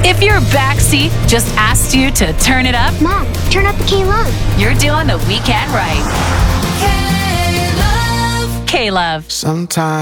If your backseat just asked you to turn it up, Mom, turn up the K-Love. you're doing the weekend right. K-Love. Sometimes